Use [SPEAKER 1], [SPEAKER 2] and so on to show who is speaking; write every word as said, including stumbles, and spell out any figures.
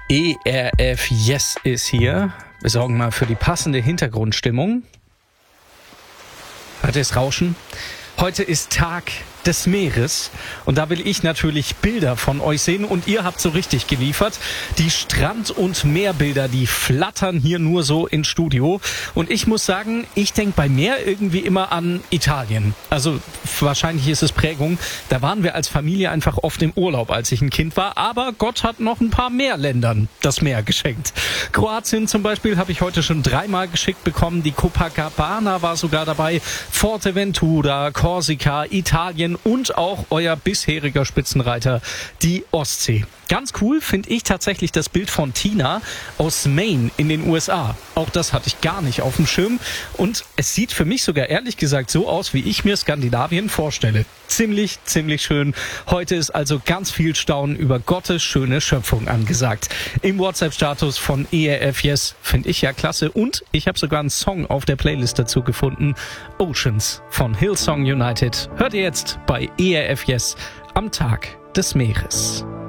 [SPEAKER 1] E R F Yes ist hier. Wir sorgen mal für die passende Hintergrundstimmung. Hört ihr das Rauschen? Heute ist Tag des Meeres und da will ich natürlich Bilder von euch sehen und ihr habt so richtig geliefert. Die Strand- und Meerbilder, die flattern hier nur so ins Studio und ich muss sagen, ich denke bei Meer irgendwie immer an Italien. Also wahrscheinlich ist es Prägung. Da waren wir als Familie einfach oft im Urlaub, als ich ein Kind war, aber Gott hat noch ein paar mehr Ländern das Meer geschenkt. Kroatien zum Beispiel habe ich heute schon dreimal geschickt bekommen. Die Copacabana war sogar dabei, Forteventura, Korsika, Italien und auch euer bisheriger Spitzenreiter, die Ostsee. Ganz cool finde ich tatsächlich das Bild von Tina aus Maine in den U S A. Auch das hatte ich gar nicht auf dem Schirm und es sieht für mich sogar ehrlich gesagt so aus, wie ich mir Skandinavien vorstelle. Ziemlich, ziemlich schön. Heute ist also ganz viel Staunen über Gottes schöne Schöpfung angesagt. Im WhatsApp-Status von E R F Yes finde ich ja klasse und ich habe sogar einen Song auf der Playlist dazu gefunden. Oceans von Hillsong United. Hört ihr jetzt bei E R F Yes am Tag des Meeres.